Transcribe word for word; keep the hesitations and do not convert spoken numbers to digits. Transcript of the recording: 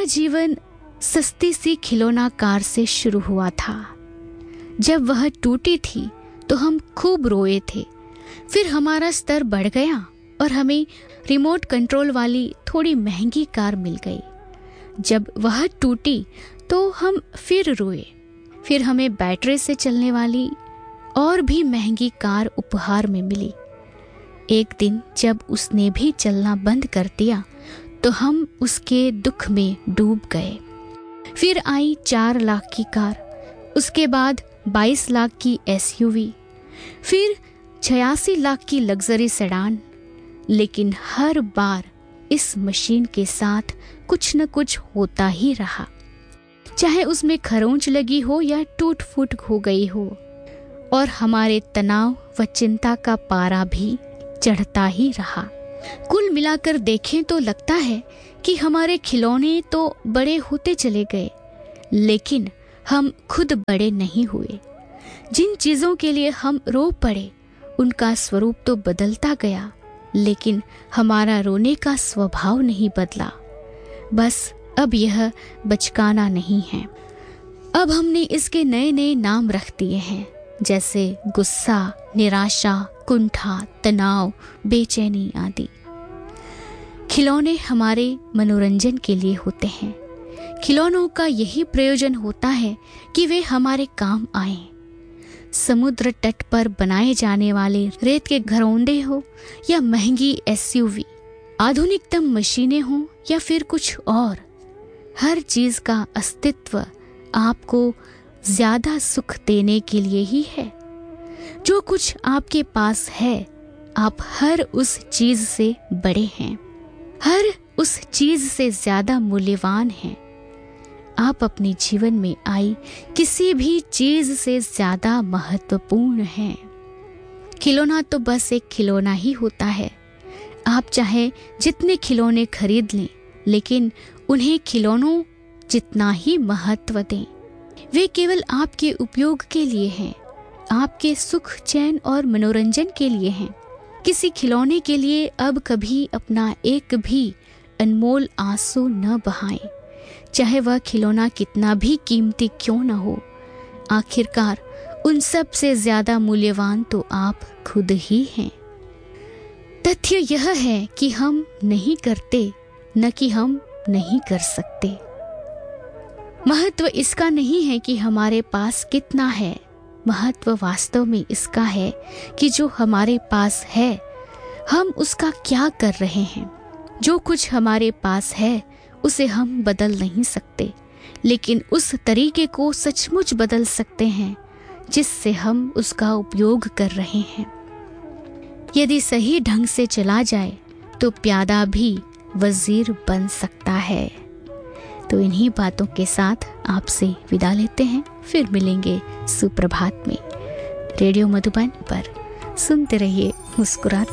जीवन सस्ती सी खिलौना कार से शुरू हुआ था। जब वह टूटी थी तो हम खूब रोए थे। फिर हमारा स्तर बढ़ गया और हमें रिमोट कंट्रोल वाली थोड़ी महंगी कार मिल गई। जब वह टूटी तो हम फिर रोए। फिर हमें बैटरी से चलने वाली और भी महंगी कार उपहार में मिली। एक दिन जब उसने भी चलना बंद कर दिया तो हम उसके दुख में डूब गए। फिर आई चार लाख की कार, उसके बाद बाईस लाख की एसयूवी, फिर छियासी लाख की लग्जरी सेडान। लेकिन हर बार इस मशीन के साथ कुछ न कुछ होता ही रहा, चाहे उसमें खरोंच लगी हो या टूट फूट हो गई हो। और हमारे तनाव व चिंता का पारा भी चढ़ता ही रहा। कुल मिलाकर देखें तो लगता है कि हमारे खिलौने तो बड़े होते चले गए, लेकिन हम खुद बड़े नहीं हुए। जिन चीज़ों के लिए हम रो पड़े उनका स्वरूप तो बदलता गया, लेकिन हमारा रोने का स्वभाव नहीं बदला। बस अब यह बचकाना नहीं है। अब हमने इसके नए नए नाम रख दिए हैं, जैसे गुस्सा, निराशा, कुंठा, तनाव, बेचैनी आदि। खिलौने हमारे मनोरंजन के लिए होते हैं। खिलौनों का यही प्रयोजन होता है कि वे हमारे काम आएं। समुद्र तट पर बनाए जाने वाले रेत के घरौंडे हो या महंगी एसयूवी, आधुनिकतम मशीनें हो या फिर कुछ और, हर चीज का अस्तित्व आपको ज्यादा सुख देने के लिए ही है। जो कुछ आपके पास है, आप हर उस चीज से बड़े हैं, हर उस चीज से ज्यादा मूल्यवान हैं। आप अपने जीवन में आई किसी भी चीज से ज्यादा महत्वपूर्ण हैं। खिलौना तो बस एक खिलौना ही होता है। आप चाहे जितने खिलौने खरीद लें, लेकिन उन्हें खिलौनों जितना ही महत्व दें। वे केवल आपके उपयोग के लिए हैं, आपके सुख, चैन और मनोरंजन के लिए हैं। किसी खिलौने के लिए अब कभी अपना एक भी अनमोल आंसू न बहाएं, चाहे वह खिलौना कितना भी कीमती क्यों न हो। आखिरकार उन सब से ज्यादा मूल्यवान तो आप खुद ही हैं। तथ्य यह है कि हम नहीं करते, न कि हम नहीं कर सकते। महत्व इसका नहीं है कि हमारे पास कितना है, महत्व वास्तव में इसका है कि जो हमारे पास है हम उसका क्या कर रहे हैं। जो कुछ हमारे पास है उसे हम बदल नहीं सकते, लेकिन उस तरीके को सचमुच बदल सकते हैं जिससे हम उसका उपयोग कर रहे हैं। यदि सही ढंग से चला जाए तो प्यादा भी वजीर बन सकता है। तो इन्हीं बातों के साथ आपसे विदा लेते हैं, फिर मिलेंगे सुप्रभात में। रेडियो मधुबन पर सुनते रहिए, मुस्कुराते